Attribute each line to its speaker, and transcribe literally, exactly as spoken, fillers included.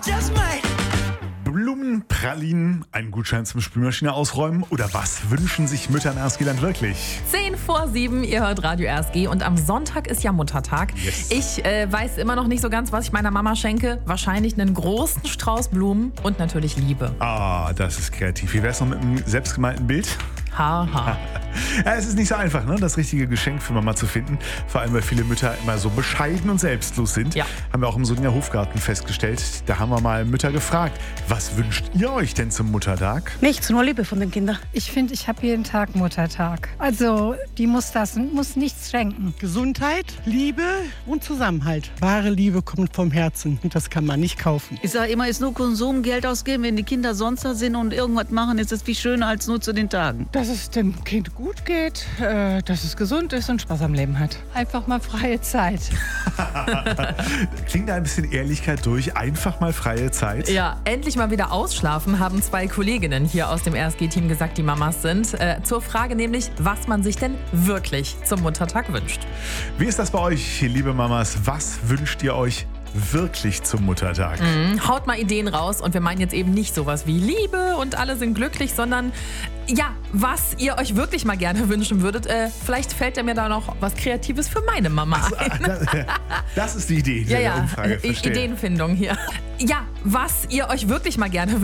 Speaker 1: just might.
Speaker 2: Blumen, Pralinen, einen Gutschein zum Spülmaschine ausräumen oder was wünschen sich Mütter in Erskieland wirklich?
Speaker 3: Zehn vor sieben, ihr hört Radio R S G und am Sonntag ist ja Muttertag.
Speaker 2: Yes.
Speaker 3: Ich äh, weiß immer noch nicht so ganz, was ich meiner Mama schenke. Wahrscheinlich einen großen Strauß Blumen und natürlich Liebe.
Speaker 2: Ah, das ist kreativ. Wie wär's noch mit einem selbstgemalten Bild?
Speaker 3: Haha.
Speaker 2: Ja, es ist nicht so einfach, ne, das richtige Geschenk für Mama zu finden. Vor allem, weil viele Mütter immer so bescheiden und selbstlos sind.
Speaker 3: Ja.
Speaker 2: Haben wir auch im Solinger Hofgarten festgestellt. Da haben wir mal Mütter gefragt, was wünscht ihr euch denn zum Muttertag?
Speaker 4: Nichts, nur Liebe von den Kindern.
Speaker 5: Ich finde, ich habe jeden Tag Muttertag. Also, die muss das, muss nichts schenken.
Speaker 6: Gesundheit, Liebe und Zusammenhalt. Wahre Liebe kommt vom Herzen und das kann man nicht kaufen.
Speaker 7: Ich sage immer, ist nur Konsum, Geld ausgeben. Wenn die Kinder sonst da sind und irgendwas machen, ist es viel schöner als nur zu den Tagen.
Speaker 5: Dass es dem Kind gut geht, äh, dass es gesund ist und Spaß am Leben hat. Einfach mal freie Zeit.
Speaker 2: Klingt da ein bisschen Ehrlichkeit durch. Einfach mal freie Zeit.
Speaker 3: Ja, endlich mal wieder ausschlafen, haben zwei Kolleginnen hier aus dem R S G-Team gesagt, die Mamas sind. Äh, zur Frage nämlich, was man sich denn wirklich zum Muttertag wünscht.
Speaker 2: Wie ist das bei euch, liebe Mamas? Was wünscht ihr euch wirklich zum Muttertag?
Speaker 3: Mhm, haut mal Ideen raus und wir meinen jetzt eben nicht sowas wie Liebe und alle sind glücklich, sondern ja, was ihr euch wirklich mal gerne wünschen würdet. Äh, vielleicht fällt ja mir da noch was Kreatives für meine Mama ein.
Speaker 2: Das, das ist die Idee
Speaker 3: Ja,
Speaker 2: der
Speaker 3: ja,
Speaker 2: Umfrage.
Speaker 3: äh,
Speaker 2: Verstehe.
Speaker 3: Ideenfindung hier. Ja, was ihr euch wirklich mal gerne